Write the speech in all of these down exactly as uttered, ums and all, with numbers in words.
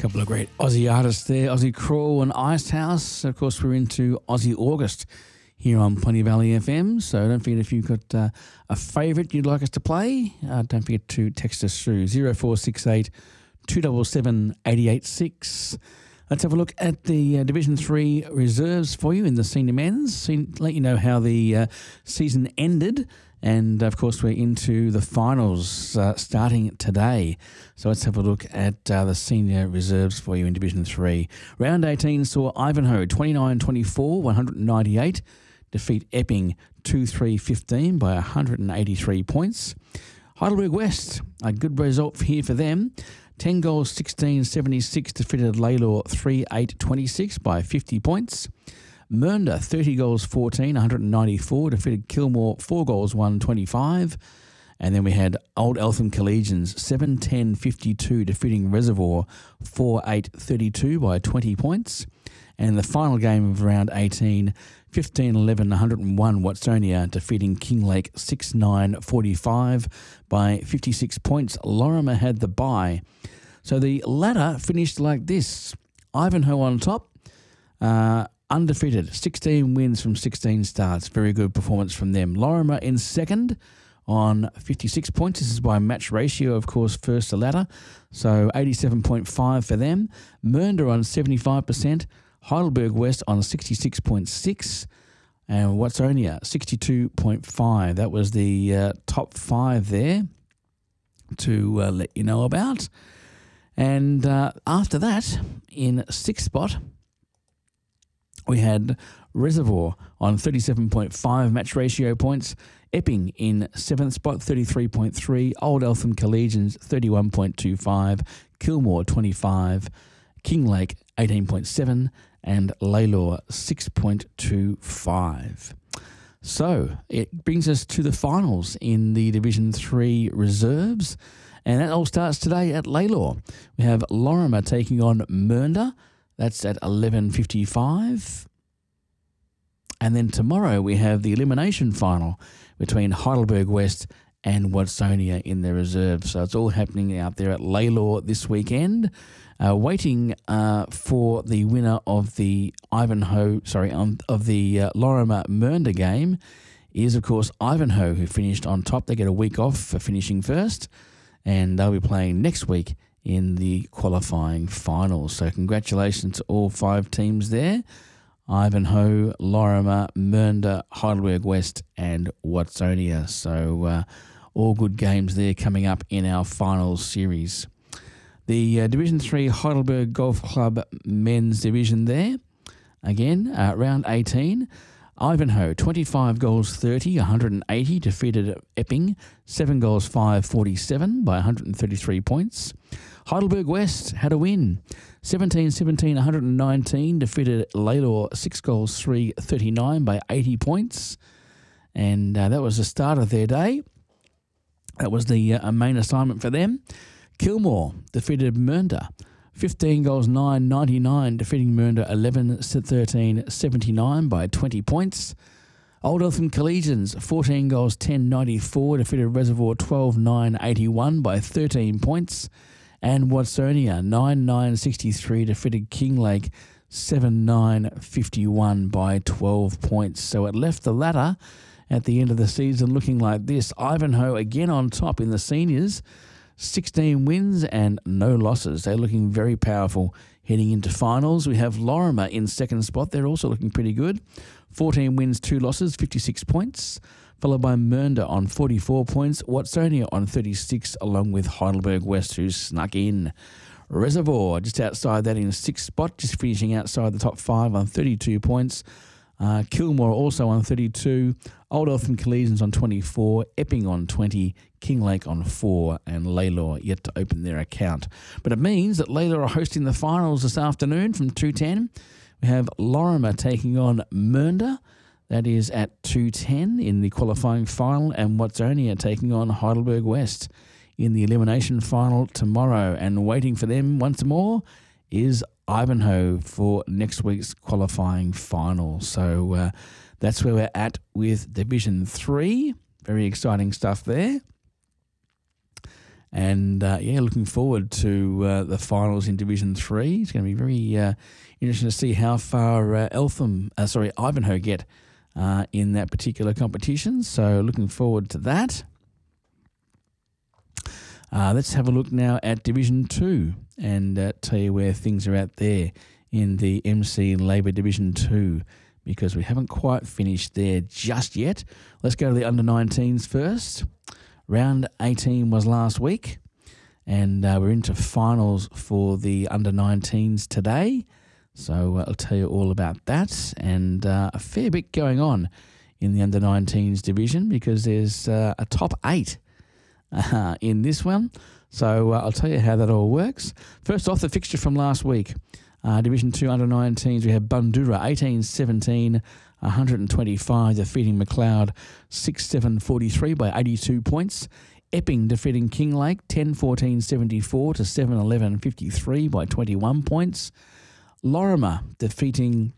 couple of great Aussie artists there, Aussie Crawl and Icehouse. Of course, we're into Aussie August here on Plenty Valley F M, so don't forget if you've got uh, a favourite you'd like us to play, uh, don't forget to text us through zero four six eight, two seven seven, eight eight six. Let's have a look at the uh, Division three reserves for you in the senior men's, See, let you know how the uh, season ended. And, of course, we're into the finals uh, starting today. So let's have a look at uh, the senior reserves for you in Division three. Round eighteen saw Ivanhoe twenty-nine twenty-four, one ninety-eight, defeat Epping two three fifteen by one hundred eighty-three points. Heidelberg West, a good result here for them. ten goals, sixteen seventy-six, defeated Lalor three eight twenty-six by fifty points. Mernda, thirty goals, fourteen, one ninety-four, defeated Kilmore, four goals, one twenty-five. And then we had Old Eltham Collegians, seven ten fifty-two, defeating Reservoir, four eight thirty-two by twenty points. And the final game of round eighteen, fifteen eleven, one oh one, Watsonia, defeating Kinglake, six nine forty-five by fifty-six points. Lorimer had the bye. So the ladder finished like this. Ivanhoe on top, uh, undefeated, sixteen wins from sixteen starts. Very good performance from them. Lorimer in second on fifty-six points. This is by match ratio, of course, first to ladder. So eighty-seven point five for them. Mernda on seventy-five percent. Heidelberg West on sixty-six point six. And Watsonia, sixty-two point five. That was the uh, top five there to uh, let you know about. And uh, after that, in sixth spot, we had Reservoir on thirty-seven point five match ratio points. Epping in seventh spot, thirty-three point three. Old Eltham Collegians, thirty-one point two five. Kilmore, twenty-five. Kinglake, eighteen point seven. And Lalor, six point two five. So it brings us to the finals in the Division three reserves. And that all starts today at Lalor. We have Lorimer taking on Mernda. That's at eleven fifty-five. And then tomorrow we have the elimination final between Heidelberg West and Watsonia in their reserve. So it's all happening out there at Lalor this weekend. Uh, waiting uh, for the winner of the Ivanhoe, sorry, um, of the uh, Lorimer Mernda game is, of course, Ivanhoe, who finished on top. They get a week off for finishing first, and they'll be playing next week in the qualifying finals. So congratulations to all five teams there. Ivanhoe, Lorimer, Mernda, Heidelberg West and Watsonia. So uh, all good games there coming up in our finals series. The uh, Division three Heidelberg Golf Club men's division there. Again, uh, round eighteen. Ivanhoe, twenty-five goals, thirty, one eighty, defeated Epping, seven goals, five forty-seven by one thirty-three points. Heidelberg West had a win, seventeen seventeen, one nineteen, defeated Lalor, six goals, three thirty-nine by eighty points. And uh, that was the start of their day. That was the uh, main assignment for them. Kilmore defeated Mernda, fifteen goals, nine ninety-nine, defeating Mernda, eleven thirteen seventy-nine by twenty points. Old Eltham Collegians, fourteen goals, ten ninety-four, defeated Reservoir, twelve nine eighty-one by thirteen points. And Watsonia, nine nine sixty-three, defeated Kinglake, seven nine fifty-one by twelve points. So it left the ladder at the end of the season looking like this. Ivanhoe again on top in the seniors, sixteen wins and no losses. They're looking very powerful heading into finals. We have Lorimer in second spot. They're also looking pretty good. fourteen wins, two losses, fifty-six points. Followed by Mernda on forty-four points. Watsonia on thirty-six, along with Heidelberg West, who snuck in. Reservoir just outside that in sixth spot, just finishing outside the top five on thirty-two points. Uh, Kilmore also on thirty-two. Old Eltham Collegians on twenty-four. Epping on twenty. Kinglake on four. And Lalor yet to open their account. But it means that Lalor are hosting the finals this afternoon from two ten. We have Lorimer taking on Mernda. That is at two ten in the qualifying final. And Watsonia taking on Heidelberg West in the elimination final tomorrow. And waiting for them once more is Ivanhoe for next week's qualifying final. So uh, that's where we're at with Division three. Very exciting stuff there. And, uh, yeah, looking forward to uh, the finals in Division three. It's going to be very uh, interesting to see how far uh, Eltham, uh, sorry, Ivanhoe get uh, in that particular competition. So looking forward to that. Uh, let's have a look now at Division two and uh, tell you where things are at there in the M C Labour Division two, because we haven't quite finished there just yet. Let's go to the under nineteens first. Round eighteen was last week, and uh, we're into finals for the under nineteens today. So uh, I'll tell you all about that, and uh, a fair bit going on in the under nineteens division, because there's uh, a top eight Uh, in this one. So uh, I'll tell you how that all works. First off, the fixture from last week. Uh, Division two under nineteens, we have Bundoora eighteen seventeen, one twenty-five, defeating McLeod six seven forty-three by eighty-two points. Epping defeating Kinglake ten fourteen seventy-four to seven eleven fifty-three by twenty-one points. Lorimer defeating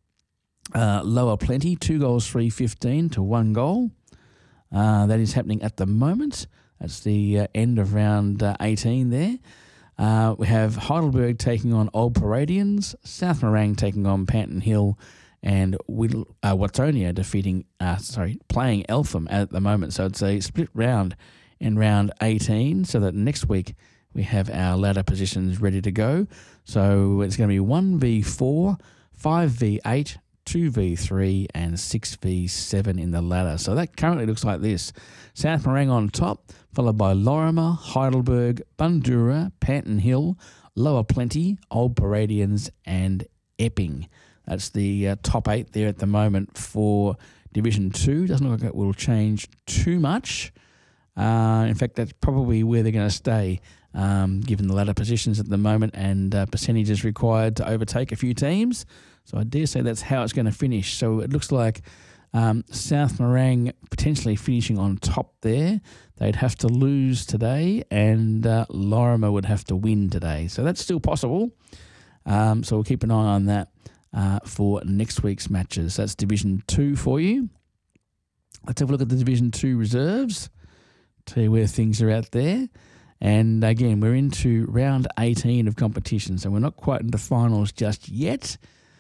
uh, Lower Plenty two goals three fifteen to one goal. Uh, that is happening at the moment. That's the uh, end of round uh, eighteen there. Uh, we have Heidelberg taking on Old Paradians, South Morang taking on Panton Hill, and Whittle, uh, Watsonia defeating, uh, sorry, playing Eltham at the moment. So it's a split round in round eighteen, so that next week we have our ladder positions ready to go. So it's going to be one v four, five v eight, two v three and six v seven in the ladder. So that currently looks like this. South Morang on top, followed by Lorimer, Heidelberg, Bundoora, Panton Hill, Lower Plenty, Old Paradians and Epping. That's the uh, top eight there at the moment for Division two. Doesn't look like it will change too much. Uh, in fact, that's probably where they're going to stay, um, given the ladder positions at the moment and uh, percentages required to overtake a few teams. So I dare say that's how it's going to finish. So it looks like um, South Morang potentially finishing on top there. They'd have to lose today, and uh, Lorimer would have to win today. So that's still possible. Um, so we'll keep an eye on that uh, for next week's matches. That's Division two for you. Let's have a look at the Division two reserves. Tell you where things are at there. And again, we're into round eighteen of competition, so we're not quite into finals just yet.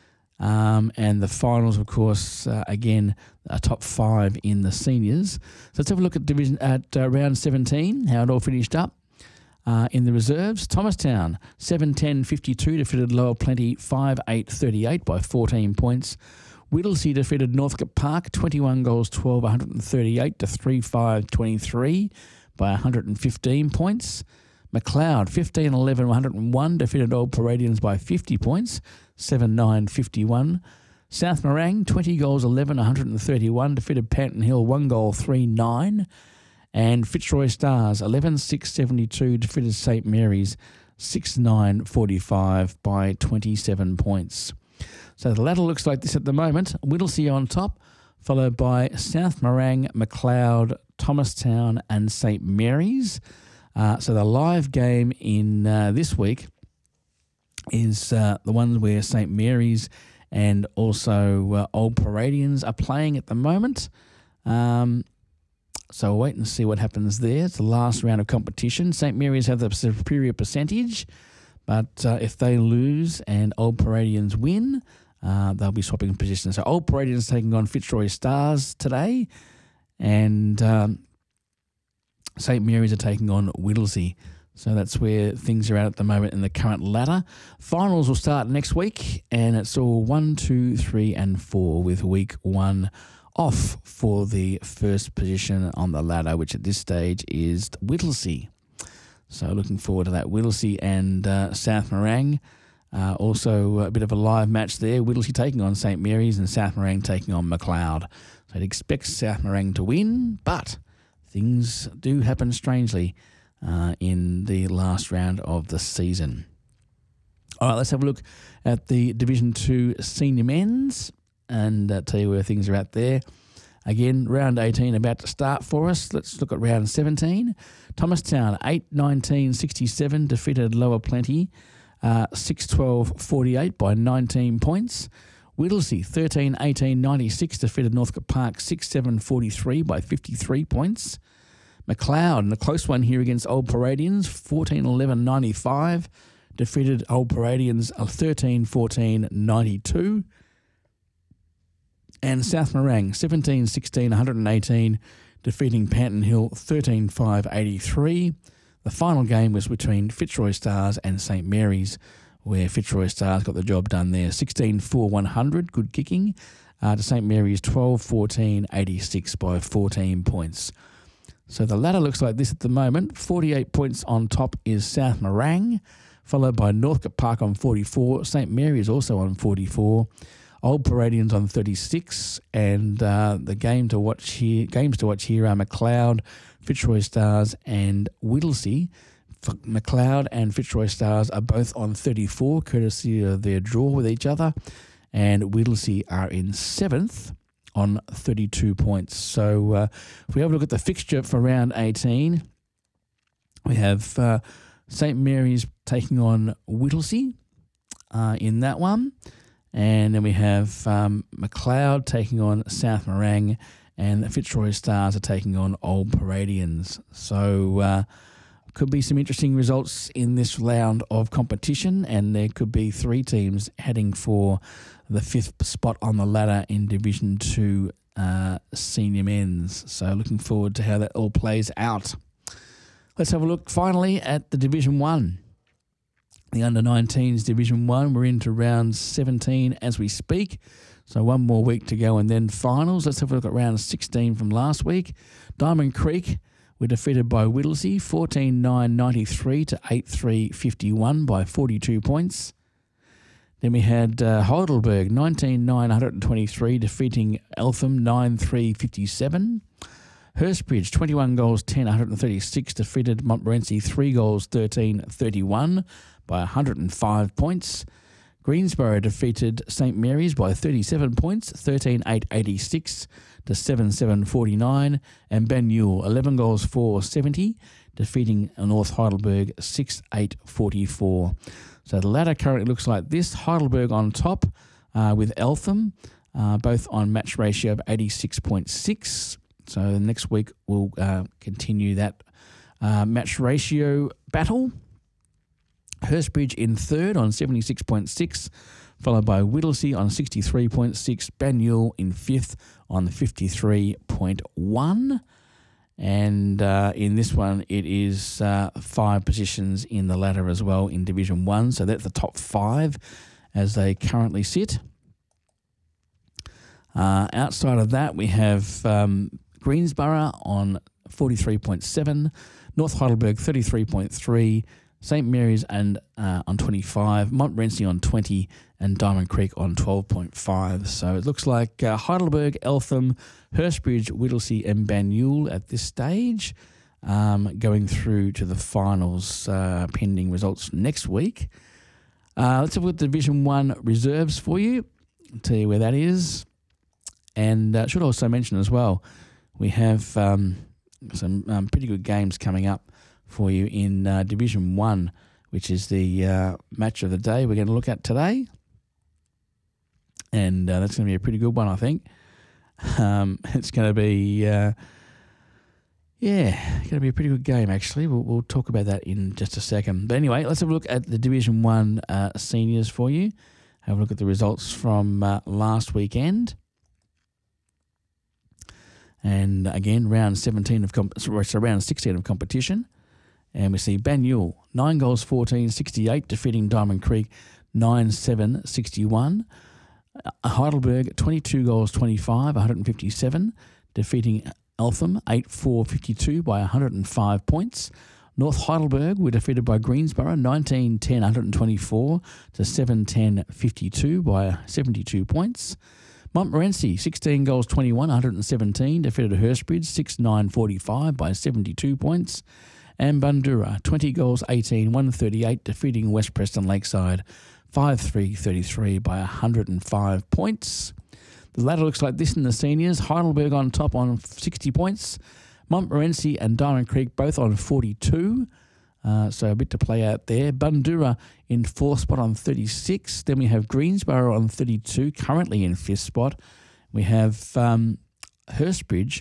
Um, and the finals, of course, uh, again, a top five in the seniors. So let's have a look at division at uh, round seventeen, how it all finished up. Uh, in the reserves, Thomastown, seven ten fifty-two defeated Lower Plenty five eight thirty-eight by fourteen points. Whittlesea defeated Northcote Park twenty-one goals twelve one thirty-eight to three five twenty-three by one hundred fifteen points. McLeod fifteen eleven one oh one defeated Old Paradians by fifty points, seven nine fifty-one. South Morang twenty goals eleven one thirty-one defeated Panton Hill one goal three nine. And Fitzroy Stars eleven six seventy-two defeated Saint Mary's six nine forty-five by twenty-seven points. So the ladder looks like this at the moment. Whittlesea on top, followed by South Morang, McLeod, Thomastown and Saint Mary's. Uh, so the live game in uh, this week is uh, the one where Saint Mary's and also uh, Old Paradians are playing at the moment. Um, so we'll wait and see what happens there. It's the last round of competition. Saint Mary's have the superior percentage, but uh, if they lose and Old Paradians win, uh, they'll be swapping positions. So Old Paradians taking on Fitzroy Stars today, and um, Saint Mary's are taking on Whittlesea. So that's where things are at at the moment in the current ladder. Finals will start next week, and it's all one, two, three, and four, with week one off for the first position on the ladder, which at this stage is Whittlesea. So looking forward to that. Whittlesea and uh, South Morang. Uh, also a bit of a live match there. Whittlesea taking on Saint Mary's and South Morang taking on McLeod. So I'd expect South Morang to win, but things do happen strangely uh, in the last round of the season. All right, let's have a look at the Division two Senior Men's and uh, tell you where things are at there. Again, round eighteen about to start for us. Let's look at round seventeen. Thomastown, eight nineteen sixty-seven, defeated Lower Plenty, uh, six twelve forty-eight by nineteen points. Whittlesea, thirteen eighteen ninety-six, defeated Northcote Park, six seven forty-three by fifty-three points. McLeod, and a close one here against Old Paradians, fourteen eleven ninety-five. Defeated Old Paradians thirteen fourteen ninety-two. And South Morang, seventeen sixteen one eighteen, defeating Panton Hill thirteen five eighty-three. The final game was between Fitzroy Stars and St Mary's, where Fitzroy Stars got the job done there. sixteen four one hundred, good kicking, uh, to St Mary's twelve fourteen eighty-six by fourteen points. So the ladder looks like this at the moment. forty-eight points on top is South Morang, followed by Northcote Park on forty-four. St Mary's also on forty-four. Old Paradians on thirty-six, and uh, the game to watch here, games to watch here are McLeod, Fitzroy Stars, and Whittlesea. McLeod and Fitzroy Stars are both on thirty-four, courtesy of their draw with each other, and Whittlesea are in seventh on thirty-two points. So uh, if we have a look at the fixture for round eighteen, we have uh, St Mary's taking on Whittlesea uh, in that one. And then we have um, McLeod taking on South Morang, and the Fitzroy Stars are taking on Old Paradians. So uh, could be some interesting results in this round of competition, and there could be three teams heading for the fifth spot on the ladder in Division two uh, Senior Men's. So looking forward to how that all plays out. Let's have a look finally at the Division one. The under nineteens Division one, we're into round seventeen as we speak. So one more week to go and then finals. Let's have a look at round sixteen from last week. Diamond Creek were defeated by Whittlesea, fourteen nine ninety-three to eight three fifty-one by forty-two points. Then we had uh, Heidelberg, nineteen nine twenty-three, defeating Eltham, nine three fifty-seven. Hurstbridge, twenty-one goals, ten thirty-six, defeated Montmorency, three goals, thirteen thirty-one by one hundred five points. Greensborough defeated St Mary's by thirty-seven points, thirteen eight eighty-six to seven seven forty-nine. And Ben Newell, eleven goals, four seventy, defeating North Heidelberg, six eight forty-four. So the ladder currently looks like this. Heidelberg on top uh, with Eltham, uh, both on match ratio of eighty-six point six. So next week we'll uh, continue that uh, match ratio battle. Hurstbridge in third on seventy-six point six, followed by Whittlesea on sixty-three point six, Banyule in fifth on fifty-three point one. And uh, in this one, it is uh, five positions in the ladder as well in Division one. So that's the top five as they currently sit. Uh, outside of that, we have um, Greensborough on forty-three point seven, North Heidelberg thirty-three point three, St Mary's and uh, on twenty-five, Montmorency on twenty, and Diamond Creek on twelve point five. So it looks like uh, Heidelberg, Eltham, Hurstbridge, Whittlesea and Banyule at this stage, um, going through to the finals, uh, pending results next week. Uh, let's have a look at Division one reserves for you. I'll tell you where that is. And uh, should also mention as well, we have um, some um, pretty good games coming up for you in uh, Division one, which is the uh, match of the day we're going to look at today. And uh, that's going to be a pretty good one, I think. Um, it's going to be, uh, yeah, going to be a pretty good game, actually. We'll, we'll talk about that in just a second. But anyway, let's have a look at the Division one uh, seniors for you. Have a look at the results from uh, last weekend. And again, round seventeen of comp- sorry, so round sixteen of competition. And we see Banyule, nine goals, fourteen sixty-eight, defeating Diamond Creek, nine seven sixty-one. Uh, Heidelberg, twenty-two goals, twenty-five, one fifty-seven, defeating Eltham, eight four fifty-two by one hundred five points. North Heidelberg were defeated by Greensborough, nineteen ten one twenty-four to seven ten fifty-two by seventy-two points. Montmorency, sixteen goals, twenty-one, one seventeen, defeated Hurstbridge, six nine forty-five by seventy-two points. And Bundoora, twenty goals, eighteen, one thirty-eight, defeating West Preston Lakeside, five three thirty-three by one hundred five points. The ladder looks like this in the seniors. Heidelberg on top on sixty points. Montmorency and Diamond Creek both on forty-two. Uh, so a bit to play out there. Bundoora in fourth spot on thirty-six. Then we have Greensborough on thirty-two, currently in fifth spot. We have um, Hurstbridge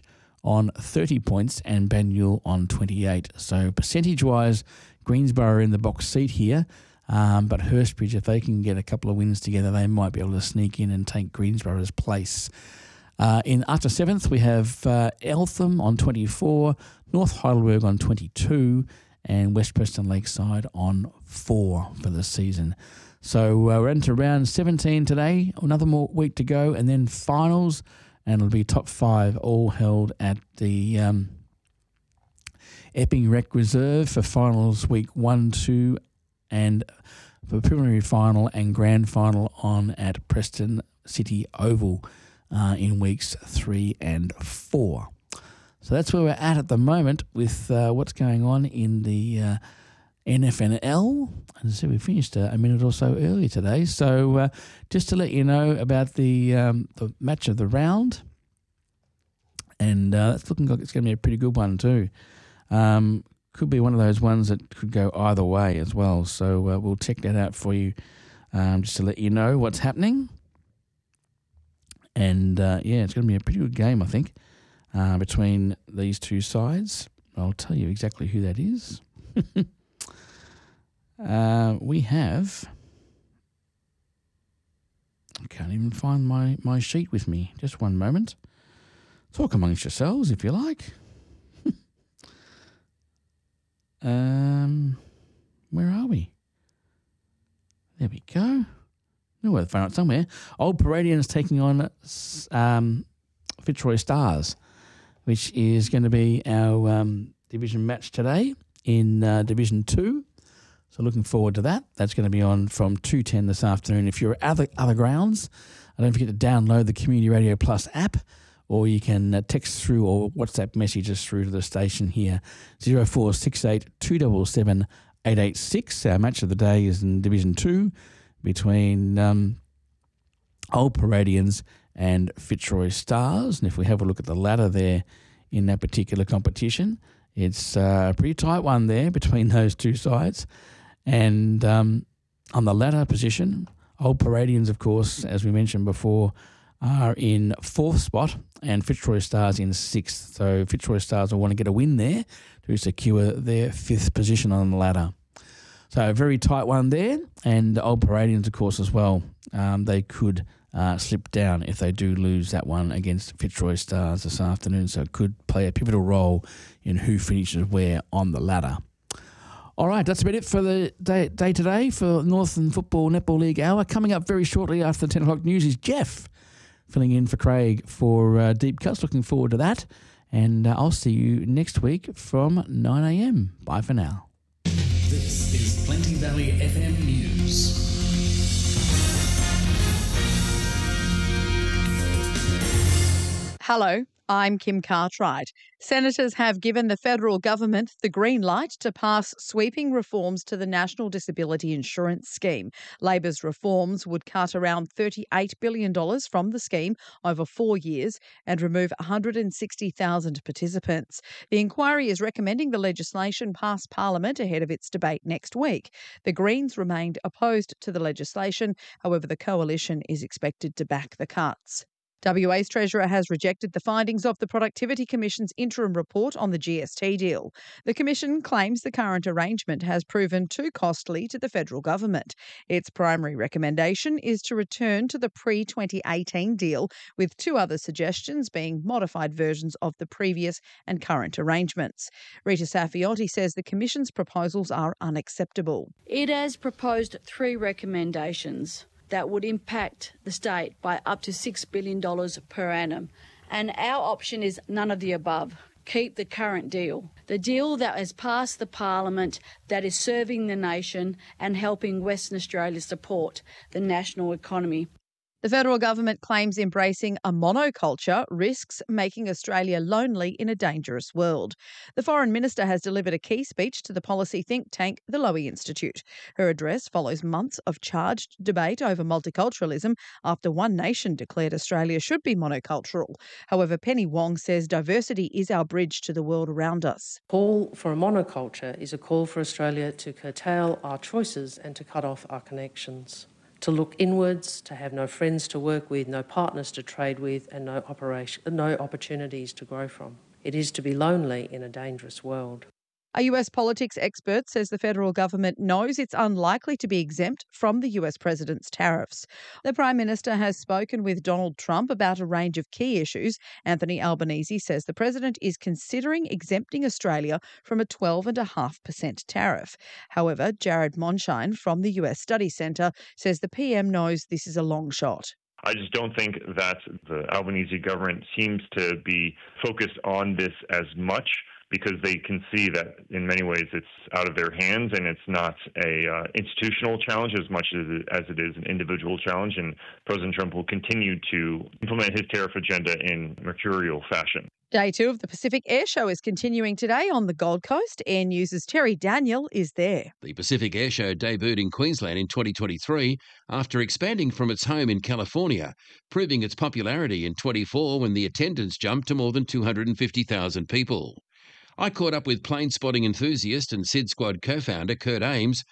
on thirty points and Banyule on twenty-eight. So percentage-wise, Greensborough are in the box seat here, um, but Hurstbridge, if they can get a couple of wins together, they might be able to sneak in and take Greensborough's place. Uh, in after seventh, we have uh, Eltham on twenty-four, North Heidelberg on twenty-two, and West Preston Lakeside on four for the season. So uh, we're into round seventeen today, another more week to go, and then finals, and it'll be top five all held at the um, Epping Rec Reserve for finals week one, two, and for preliminary final and grand final on at Preston City Oval uh, in weeks three and four. So that's where we're at at the moment with uh, what's going on in the uh, N F N L. And so we finished a, a minute or so early today. So uh, just to let you know about the um, the match of the round, and uh, it's looking like it's going to be a pretty good one too. Um, could be one of those ones that could go either way as well. So uh, we'll check that out for you, um, just to let you know what's happening. And uh, yeah, it's going to be a pretty good game, I think, uh, between these two sides. I'll tell you exactly who that is. Uh, we have, I can't even find my, my sheet with me. Just one moment. Talk amongst yourselves if you like. um, where are we? There we go. No, we'll find out somewhere. Old Paradians taking on um, Fitzroy Stars, which is going to be our um, division match today in uh, Division two. So looking forward to that. That's going to be on from two ten this afternoon. If you're at other, other grounds, don't forget to download the Community Radio Plus app, or you can uh, text through or WhatsApp messages through to the station here, zero four six eight, two seven seven, eight eight six. Our match of the day is in Division two between um, Old Paradians and Fitzroy Stars. And if we have a look at the ladder there in that particular competition, it's uh, a pretty tight one there between those two sides. And um, on the ladder position, Old Paradians, of course, as we mentioned before, are in fourth spot and Fitzroy Stars in sixth. So Fitzroy Stars will want to get a win there to secure their fifth position on the ladder. So a very tight one there. And Old Paradians, of course, as well. Um, they could uh, slip down if they do lose that one against Fitzroy Stars this afternoon. So it could play a pivotal role in who finishes where on the ladder. All right, that's about it for the day, day today for Northern Football Netball League Hour. Coming up very shortly after the ten o'clock news is Jeff, filling in for Craig for uh, Deep Cuts. Looking forward to that. And uh, I'll see you next week from nine a.m. Bye for now. This is Plenty Valley F M News. Hello, I'm Kim Cartwright. Senators have given the federal government the green light to pass sweeping reforms to the National Disability Insurance Scheme. Labor's reforms would cut around thirty-eight billion dollars from the scheme over four years and remove one hundred sixty thousand participants. The inquiry is recommending the legislation pass Parliament ahead of its debate next week. The Greens remained opposed to the legislation. However, the coalition is expected to back the cuts. W A's Treasurer has rejected the findings of the Productivity Commission's interim report on the G S T deal. The Commission claims the current arrangement has proven too costly to the federal government. Its primary recommendation is to return to the pre twenty eighteen deal, with two other suggestions being modified versions of the previous and current arrangements. Rita Safiotti says the Commission's proposals are unacceptable. It has proposed three recommendations that would impact the state by up to six billion dollars per annum. And our option is none of the above. Keep the current deal. The deal that has passed the Parliament, that is serving the nation and helping Western Australia support the national economy. The federal government claims embracing a monoculture risks making Australia lonely in a dangerous world. The Foreign Minister has delivered a key speech to the policy think tank, the Lowy Institute. Her address follows months of charged debate over multiculturalism after One Nation declared Australia should be monocultural. However, Penny Wong says diversity is our bridge to the world around us. Call for a monoculture is a call for Australia to curtail our choices and to cut off our connections. To look inwards, to have no friends to work with, no partners to trade with, and no, operation, no opportunities to grow from. It is to be lonely in a dangerous world. A U S politics expert says the federal government knows it's unlikely to be exempt from the U S president's tariffs. The Prime Minister has spoken with Donald Trump about a range of key issues. Anthony Albanese says the president is considering exempting Australia from a twelve point five percent tariff. However, Jared Monshine from the U S Study Centre says the P M knows this is a long shot. I just don't think that the Albanese government seems to be focused on this as much, because they can see that in many ways it's out of their hands and it's not a uh, institutional challenge as much as it, as it is an individual challenge. And President Trump will continue to implement his tariff agenda in mercurial fashion. Day two of the Pacific Air Show is continuing today on the Gold Coast. Air News' Terry Daniel is there. The Pacific Air Show debuted in Queensland in twenty twenty-three after expanding from its home in California, proving its popularity in twenty-four when the attendance jumped to more than two hundred fifty thousand people. I caught up with plane spotting enthusiast and SID Squad co-founder Kurt Ames